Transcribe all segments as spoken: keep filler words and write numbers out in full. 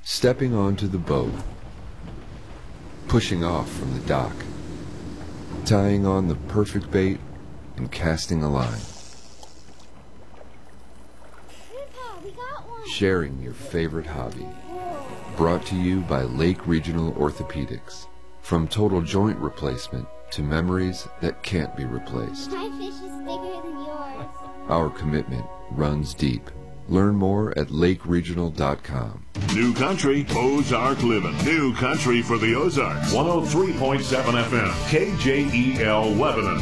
Stepping onto the boat, pushing off from the dock, tying on the perfect bait, and casting a line. Grandpa, we got one. Sharing your favorite hobby. Brought to you by Lake Regional Orthopedics. From total joint replacement to memories that can't be replaced. My fish is bigger than yours. Our commitment runs deep. Learn more at lake regional dot com. New Country, Ozark Living. New Country for the Ozarks. one oh three point seven F M, K J E L Lebanon.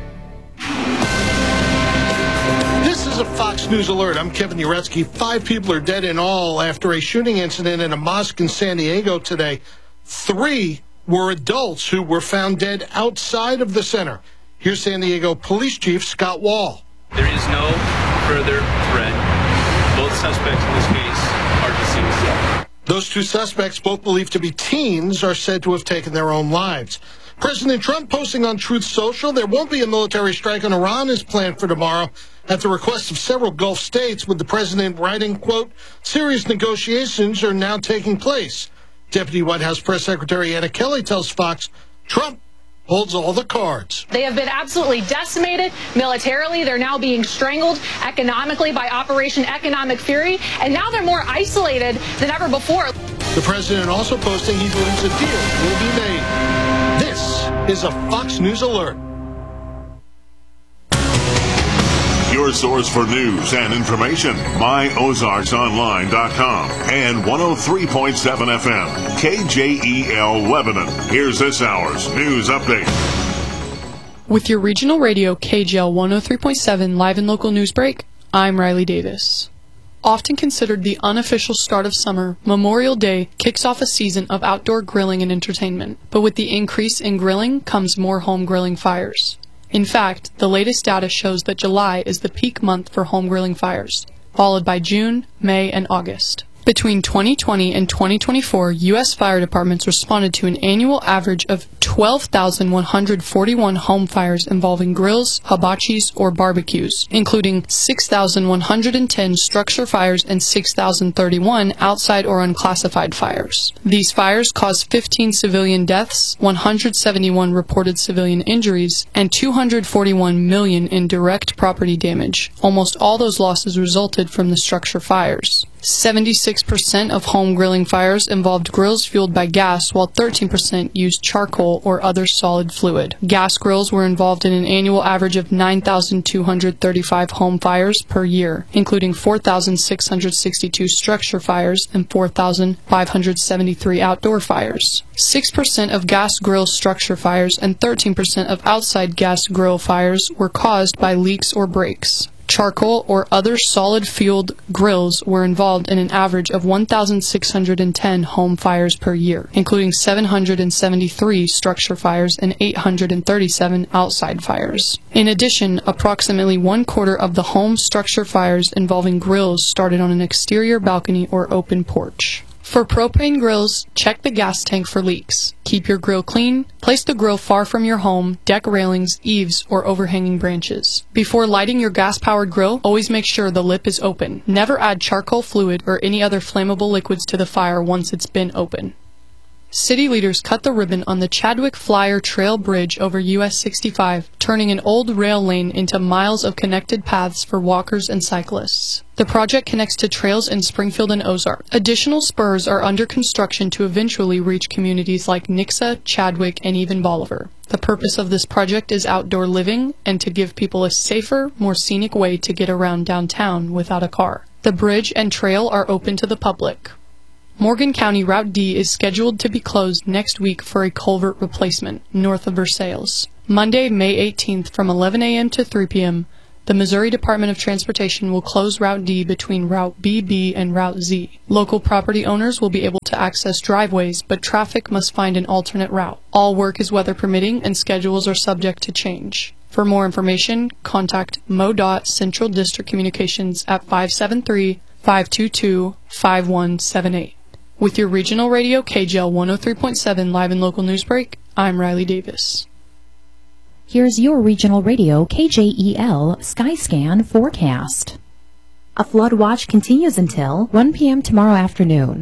This is a Fox News Alert. I'm Kevin Uretsky. Five people are dead in all after a shooting incident in a mosque in San Diego today. Three were adults who were found dead outside of the center. Here's San Diego Police Chief Scott Wall. There is no further threat. Both suspects in this case are deceased. Those two suspects, both believed to be teens, are said to have taken their own lives. President Trump posting on Truth Social, there won't be a military strike on Iran is planned for tomorrow at the request of several Gulf states, with the president writing, quote, serious negotiations are now taking place. Deputy White House Press Secretary Anna Kelly tells Fox Trump holds all the cards. They have been absolutely decimated militarily. They're now being strangled economically by Operation Economic Fury, and now they're more isolated than ever before. The president also posting he believes a deal will be made. This is a Fox News Alert. Your source for news and information, my ozarks online dot com and one oh three point seven F M, K J E L Lebanon. Here's this hour's news update. With your regional radio, K J L one oh three point seven live and local news break, I'm Riley Davis. Often considered the unofficial start of summer, Memorial Day kicks off a season of outdoor grilling and entertainment. But with the increase in grilling comes more home grilling fires. In fact, the latest data shows that July is the peak month for home grilling fires, followed by June, May, and August. Between twenty twenty and twenty twenty-four, U S fire departments responded to an annual average of twelve thousand one hundred forty-one home fires involving grills, hibachis, or barbecues, including six thousand one hundred ten structure fires and six thousand thirty-one outside or unclassified fires. These fires caused fifteen civilian deaths, one hundred seventy-one reported civilian injuries, and two hundred forty-one million dollars in direct property damage. Almost all those losses resulted from the structure fires. seventy-six percent of home grilling fires involved grills fueled by gas, while thirteen percent used charcoal or other solid fluid. Gas grills were involved in an annual average of nine thousand two hundred thirty-five home fires per year, including four thousand six hundred sixty-two structure fires and four thousand five hundred seventy-three outdoor fires. six percent of gas grill structure fires and thirteen percent of outside gas grill fires were caused by leaks or breaks. Charcoal or other solid-fueled grills were involved in an average of one thousand six hundred ten home fires per year, including seven hundred seventy-three structure fires and eight hundred thirty-seven outside fires. In addition, approximately one quarter of the home structure fires involving grills started on an exterior balcony or open porch. For propane grills, check the gas tank for leaks. Keep your grill clean. Place the grill far from your home, deck railings, eaves, or overhanging branches. Before lighting your gas-powered grill, always make sure the lip is open. Never add charcoal fluid or any other flammable liquids to the fire once it's been open. City leaders cut the ribbon on the Chadwick Flyer Trail Bridge over U S sixty-five, turning an old rail lane into miles of connected paths for walkers and cyclists. The project connects to trails in Springfield and Ozark. Additional spurs are under construction to eventually reach communities like Nixa, Chadwick, and even Bolivar. The purpose of this project is outdoor living and to give people a safer, more scenic way to get around downtown without a car. The bridge and trail are open to the public. Morgan County Route D is scheduled to be closed next week for a culvert replacement north of Versailles. Monday, May eighteenth from eleven a m to three p m, the Missouri Department of Transportation will close Route D between Route B B and Route Z. Local property owners will be able to access driveways, but traffic must find an alternate route. All work is weather permitting and schedules are subject to change. For more information, contact MoDOT Central District Communications at five seven three, five two two, five one seven eight. With your regional radio, K J L one oh three point seven live and local news break, I'm Riley Davis. Here's your regional radio, K J E L Skyscan forecast. A flood watch continues until one p m tomorrow afternoon.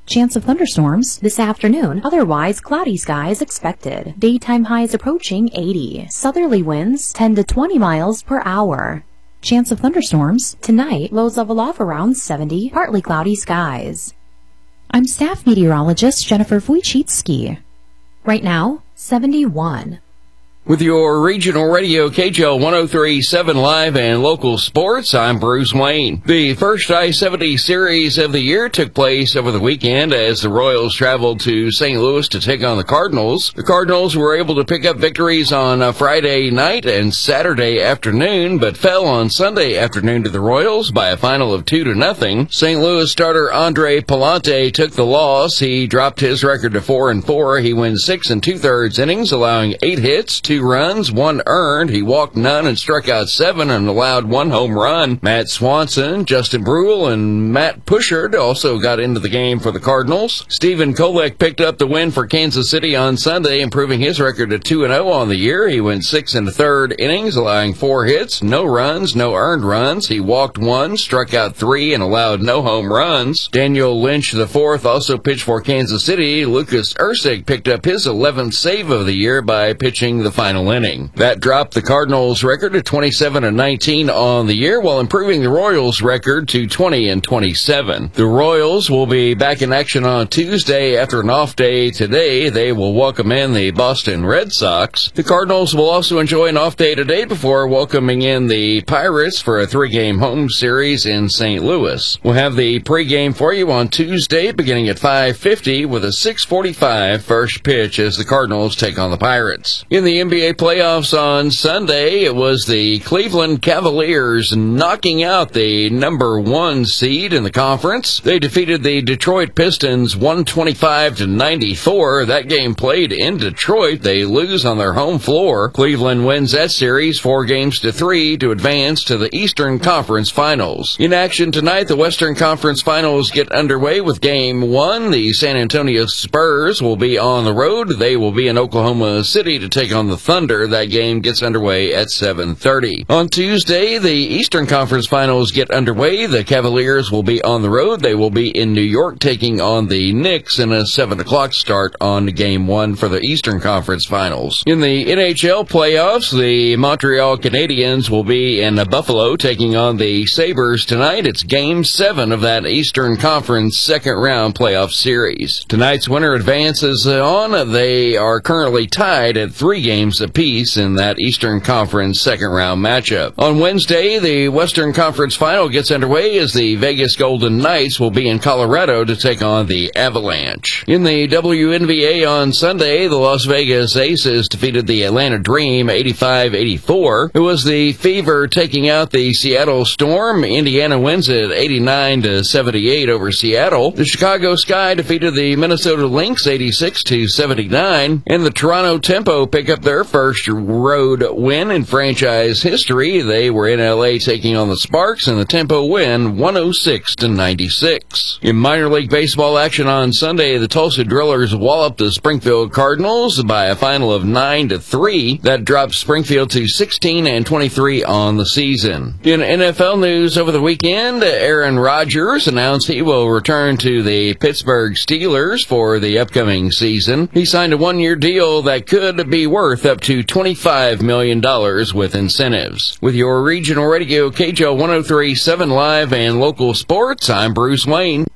Chance of thunderstorms this afternoon. Otherwise, cloudy skies expected. Daytime highs approaching eighty. Southerly winds ten to twenty miles per hour. Chance of thunderstorms tonight. Lows level off around seventy. Partly cloudy skies. I'm staff meteorologist Jennifer Wojcicki. Right now, seventy-one. With your regional radio K J L one oh three point seven live and local sports, I'm Bruce Wayne. The first I seventy series of the year took place over the weekend as the Royals traveled to Saint Louis to take on the Cardinals. The Cardinals were able to pick up victories on uh, Friday night and Saturday afternoon, but fell on Sunday afternoon to the Royals by a final of two to nothing. Saint Louis starter Andre Palante took the loss. He dropped his record to four and four. He went six and two thirds innings, allowing eight hits, two runs, one earned. He walked none and struck out seven and allowed one home run. Matt Swanson, Justin Brule, and Matt Pushard also got into the game for the Cardinals. Stephen Kolek picked up the win for Kansas City on Sunday, improving his record to two and oh on the year. He went six and a third innings, allowing four hits, no runs, no earned runs. He walked one, struck out three, and allowed no home runs. Daniel Lynch the fourth also pitched for Kansas City. Lucas Erceg picked up his eleventh save of the year by pitching the final inning. That dropped the Cardinals' record to twenty-seven and nineteen on the year, while improving the Royals' record to twenty and twenty-seven. The Royals will be back in action on Tuesday after an off day today. They will welcome in the Boston Red Sox. The Cardinals will also enjoy an off day today before welcoming in the Pirates for a three-game home series in Saint Louis. We'll have the pregame for you on Tuesday beginning at five fifty with a six forty-five first pitch as the Cardinals take on the Pirates. In the N B A playoffs on Sunday, it was the Cleveland Cavaliers knocking out the number one seed in the conference. They defeated the Detroit Pistons one twenty-five to ninety-four. That game played in Detroit. They lose on their home floor. Cleveland wins that series four games to three to advance to the Eastern Conference Finals. In action tonight, the Western Conference Finals get underway with game one. The San Antonio Spurs will be on the road. They will be in Oklahoma City to take on the Thunder. That game gets underway at seven thirty. On Tuesday, the Eastern Conference Finals get underway. The Cavaliers will be on the road. They will be in New York taking on the Knicks in a seven o'clock start on game one for the Eastern Conference Finals. In the N H L playoffs, the Montreal Canadiens will be in Buffalo taking on the Sabres tonight. It's game seven of that Eastern Conference second round playoff series. Tonight's winner advances on. They are currently tied at three games apiece in that Eastern Conference second round matchup. On Wednesday, the Western Conference final gets underway as the Vegas Golden Knights will be in Colorado to take on the Avalanche. In the W N B A on Sunday, the Las Vegas Aces defeated the Atlanta Dream eighty-five eighty-four. It was the Fever taking out the Seattle Storm. Indiana wins it eighty-nine to seventy-eight over Seattle. The Chicago Sky defeated the Minnesota Lynx eighty-six to seventy-nine, and the Toronto Tempo pick up their first road win in franchise history. They were in L A taking on the Sparks, and the Tempo win one oh six to ninety-six. In minor league baseball action on Sunday, the Tulsa Drillers walloped the Springfield Cardinals by a final of nine to three. That dropped Springfield to sixteen and twenty-three on the season. In N F L news over the weekend, Aaron Rodgers announced he will return to the Pittsburgh Steelers for the upcoming season. He signed a one-year deal that could be worth up to twenty-five million dollars with incentives. With your regional radio K J L one oh three point seven live and local sports, I'm Bruce Wayne.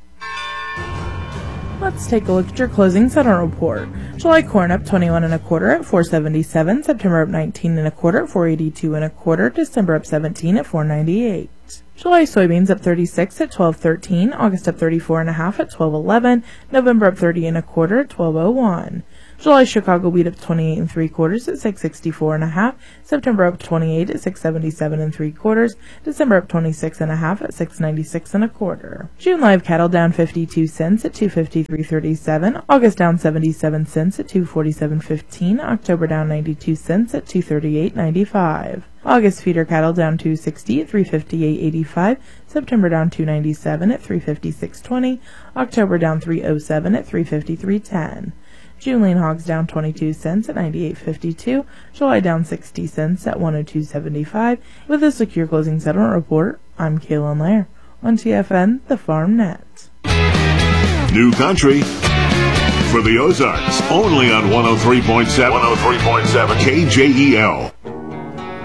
Let's take a look at your closing settlement report. July corn up twenty-one and a quarter at four seventy-seven. September up nineteen and a quarter at four eighty-two and a quarter. December up seventeen at four ninety-eight. July soybeans up thirty-six at twelve thirteen. August up thirty-four and a half at twelve eleven. November up thirty and a quarter at twelve oh one. July Chicago wheat up twenty-eight and three quarters at six sixty-four and a half. September up twenty-eight at six seventy-seven and three quarters. December up twenty-six and a half at six ninety-six and a quarter. June live cattle down fifty-two cents at two fifty-three thirty-seven. August down seventy-seven cents at two forty-seven fifteen. October down ninety-two cents at two thirty-eight ninety-five. August feeder cattle down two sixty at three fifty-eight eighty-five. September down two ninety-seven at three fifty-six twenty. October down three oh seven at three fifty-three ten. June lean hogs down twenty-two cents at ninety-eight fifty-two. July down sixty cents at one oh two seventy-five. With a secure closing settlement report, I'm Kaylin Lair on T F N, the Farm Net. New country for the Ozarks, only on one oh three point seven. one oh three point seven K J E L.